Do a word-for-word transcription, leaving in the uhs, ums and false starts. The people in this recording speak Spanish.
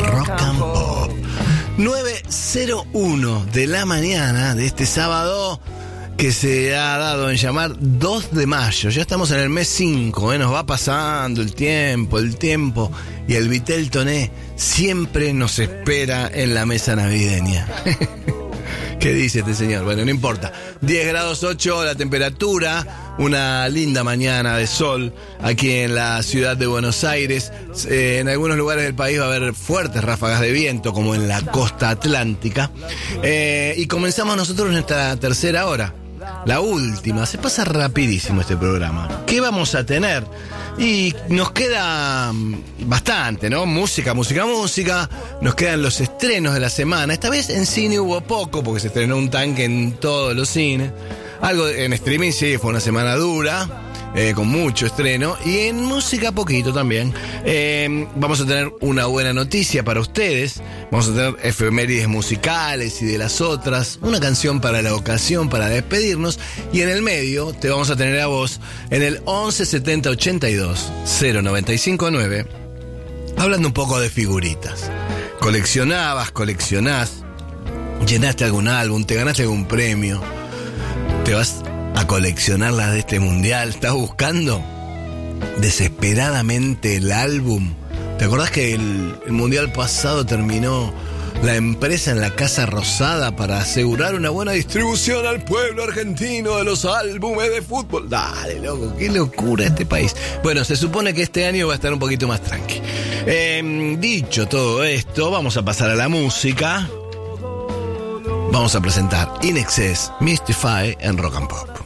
Rock and Pop. nueve cero uno de la mañana de este sábado que se ha dado en llamar dos de mayo. Ya estamos en el mes cinco, ¿eh? Nos va pasando el tiempo, el tiempo. Y el Vitel Toné siempre nos espera en la mesa navideña. ¿Qué dice este señor? Bueno, no importa. diez grados ocho la temperatura, una linda mañana de sol aquí en la ciudad de Buenos Aires. Eh, en algunos lugares del país va a haber fuertes ráfagas de viento, como en la costa atlántica. Eh, y comenzamos nosotros nuestra tercera hora. La última, se pasa rapidísimo este programa. ¿Qué vamos a tener? Y nos queda bastante, ¿no? Música, música, música. Nos quedan los estrenos de la semana. Esta vez en cine hubo poco, porque se estrenó Un Tanque en todos los cines. Algo en streaming sí, fue una semana dura. Eh, con mucho estreno, y en música poquito también. Eh, vamos a tener una buena noticia para ustedes, vamos a tener efemérides musicales y de las otras, una canción para la ocasión, para despedirnos, y en el medio te vamos a tener a vos en el once setenta ochenta y dos cero noventa y cinco nueve, hablando un poco de figuritas. Coleccionabas, coleccionás, llenaste algún álbum, te ganaste algún premio, te vas a coleccionar las de este mundial, estás buscando desesperadamente el álbum. ¿Te acordás que el, el mundial pasado terminó la empresa en la Casa Rosada para asegurar una buena distribución al pueblo argentino de los álbumes de fútbol? Dale, loco, qué locura este país. Bueno, se supone que este año va a estar un poquito más tranqui. Eh, dicho todo esto, vamos a pasar a la música. Vamos a presentar In Excess, Mystify en Rock and Pop.